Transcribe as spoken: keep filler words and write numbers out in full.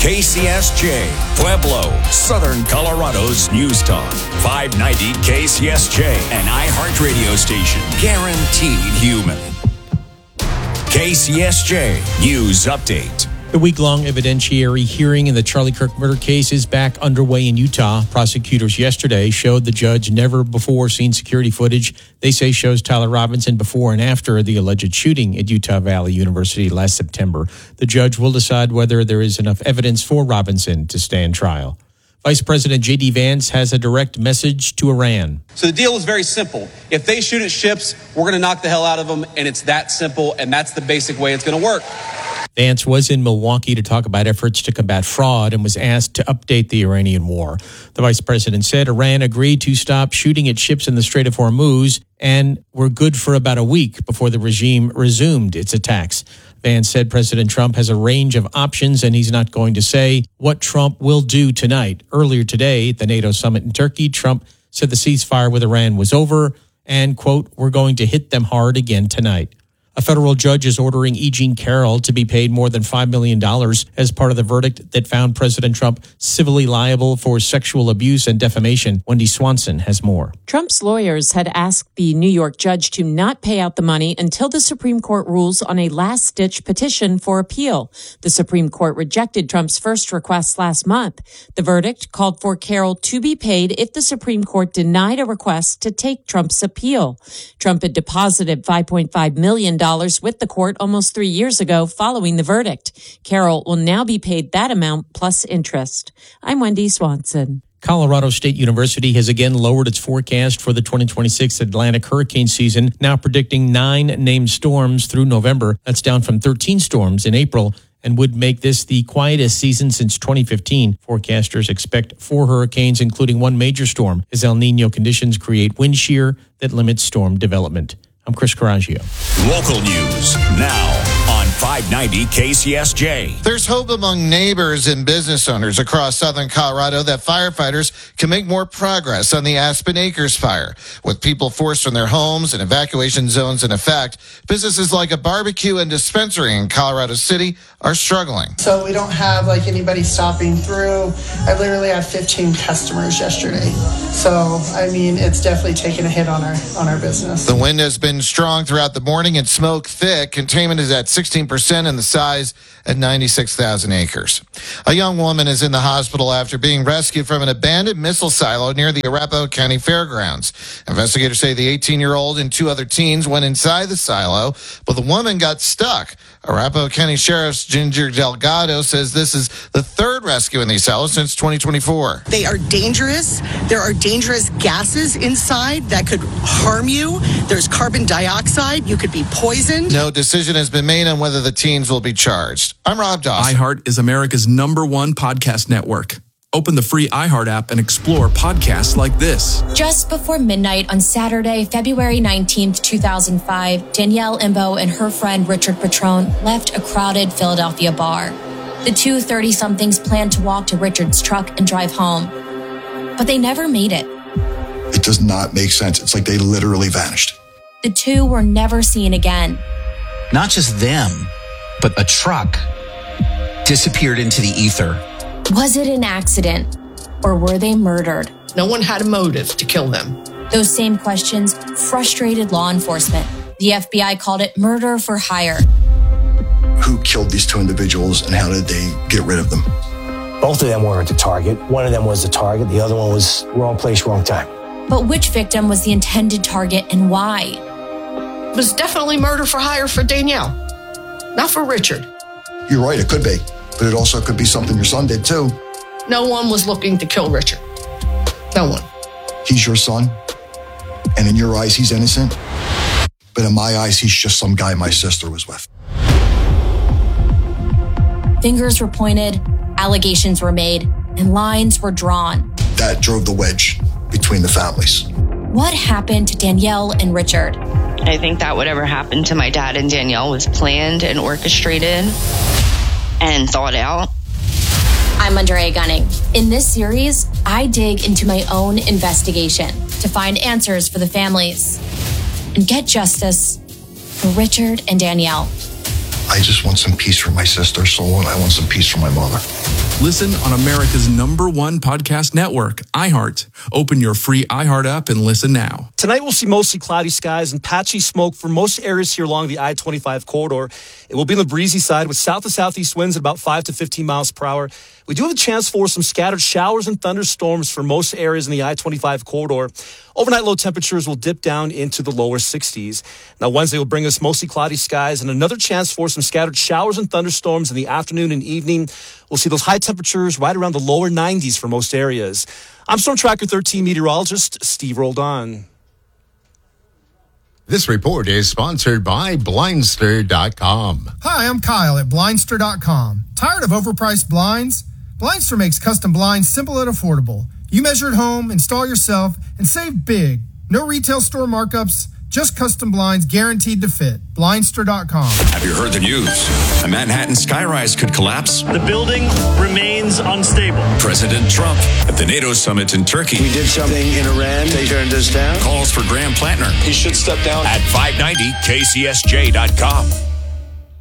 K C S J, Pueblo, Southern Colorado's News Talk. five ninety K C S J, an iHeartRadio station. Guaranteed human. K C S J News Update. The week-long evidentiary hearing in the Charlie Kirk murder case is back underway in Utah. Prosecutors yesterday showed the judge never before seen security footage they say shows Tyler Robinson before and after the alleged shooting at Utah Valley University last September. The judge will decide whether there is enough evidence for Robinson to stand trial. Vice President J D. Vance has a direct message to Iran. So the deal is very simple. If they shoot at ships, we're going to knock the hell out of them, and it's that simple, and that's the basic way it's going to work. Vance was in Milwaukee to talk about efforts to combat fraud and was asked to update the Iranian war. The vice president said Iran agreed to stop shooting at ships in the Strait of Hormuz and were good for about a week before the regime resumed its attacks. Vance said President Trump has a range of options and he's not going to say what Trump will do tonight. Earlier today at the NATO summit in Turkey, Trump said the ceasefire with Iran was over and, quote, we're going to hit them hard again tonight. A federal judge is ordering E. Jean Carroll to be paid more than five million dollars as part of the verdict that found President Trump civilly liable for sexual abuse and defamation. Wendy Swanson has more. Trump's lawyers had asked the New York judge to not pay out the money until the Supreme Court rules on a last-ditch petition for appeal. The Supreme Court rejected Trump's first request last month. The verdict called for Carroll to be paid if the Supreme Court denied a request to take Trump's appeal. Trump had deposited five point five million dollars with the court almost three years ago following the verdict. Carroll will now be paid that amount plus interest. I'm Wendy Swanson. Colorado State University has again lowered its forecast for the twenty twenty-six Atlantic hurricane season, now predicting nine named storms through November. That's down from thirteen storms in April and would make this the quietest season since twenty fifteen. Forecasters expect four hurricanes, including one major storm, as El Nino conditions create wind shear that limits storm development. I'm Chris Coraggio. Local news now on five ninety K C S J. There's hope among neighbors and business owners across southern Colorado that firefighters can make more progress on the Aspen Acres fire. With people forced from their homes and evacuation zones in effect, businesses like a barbecue and dispensary in Colorado City are struggling. So we don't have like anybody stopping through. I literally had fifteen customers yesterday. So, I mean, it's definitely taken a hit on our on our business. The wind has been strong throughout the morning and smoke thick. Containment is at sixteen percent and the size at ninety-six thousand acres. A young woman is in the hospital after being rescued from an abandoned missile silo near the Arapahoe County Fairgrounds. Investigators say the eighteen-year-old and two other teens went inside the silo, but the woman got stuck. Arapahoe County Sheriff's Ginger Delgado says this is the third rescue in these silos since twenty twenty-four. They are dangerous. There are dangerous gases inside that could harm you. There's carbon dioxide. You could be poisoned. No decision has been made on whether the teens will be charged. I'm Rob Dawson. iHeart is America's number one podcast network. Open the free iHeart app and explore podcasts like this. Just before midnight on Saturday, February nineteenth, two thousand five, Danielle Imbo and her friend Richard Petrone left a crowded Philadelphia bar. The two thirty-somethings planned to walk to Richard's truck and drive home, but they never made it. It does not make sense. It's like they literally vanished. The two were never seen again. Not just them, but a truck disappeared into the ether. Was it an accident, or were they murdered? No one had a motive to kill them. Those same questions frustrated law enforcement. The F B I called it murder for hire. Who killed these two individuals and how did they get rid of them? Both of them weren't the target. One of them was the target. The other one was wrong place, wrong time. But which victim was the intended target and why? It was definitely murder for hire for Danielle, not for Richard. You're right, it could be. But it also could be something your son did too. No one was looking to kill Richard. No one. He's your son, and in your eyes, he's innocent. But in my eyes, he's just some guy my sister was with. Fingers were pointed, allegations were made, and lines were drawn. That drove the wedge between the families. What happened to Danielle and Richard? I think that whatever happened to my dad and Danielle was planned and orchestrated and thought out. I'm Andrea Gunning. In this series, I dig into my own investigation to find answers for the families and get justice for Richard and Danielle. I just want some peace for my sister, so and I want some peace for my mother. Listen on America's number one podcast network, iHeart. Open your free iHeart app and listen now. Tonight we'll see mostly cloudy skies and patchy smoke for most areas here along the I twenty-five corridor. It will be on the breezy side with south to southeast winds at about five to fifteen miles per hour. We do have a chance for some scattered showers and thunderstorms for most areas in the I twenty-five corridor. Overnight low temperatures will dip down into the lower sixties. Now Wednesday will bring us mostly cloudy skies and another chance for some scattered showers and thunderstorms in the afternoon and evening. We'll see those high temperatures right around the lower nineties for most areas. I'm Storm Tracker thirteen meteorologist Steve Roldan. This report is sponsored by Blindster dot com. Hi, I'm Kyle at Blindster dot com. Tired of overpriced blinds? Blindster makes custom blinds simple and affordable. You measure at home, install yourself, and save big. No retail store markups, just custom blinds guaranteed to fit. Blindster dot com. Have you heard the news? A Manhattan skyrise could collapse. The building remains unstable. President Trump at the NATO summit in Turkey. We did something in Iran. They turned us down. Calls for Graham Plattner. He should step down. At five ninety K C S J dot com.